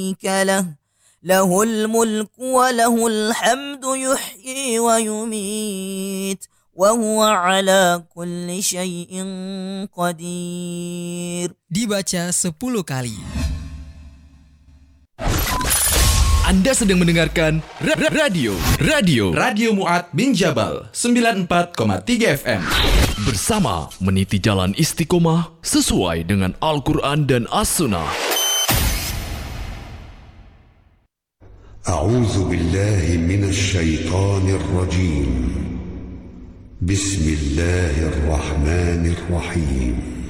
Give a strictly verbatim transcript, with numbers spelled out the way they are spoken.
له له الملك وله الحمد يحيي ويميت وهو على كل شيء قدير. Dibaca sepuluh kali. Anda sedang mendengarkan ra- ra- radio radio Radio Mu'ad bin Jabal sembilan puluh empat koma tiga F M bersama meniti jalan istiqomah sesuai dengan Al-Quran dan As-Sunnah. A'udzu billahi minasy syaithanir rajim. Bismillahirrahmanirrahim.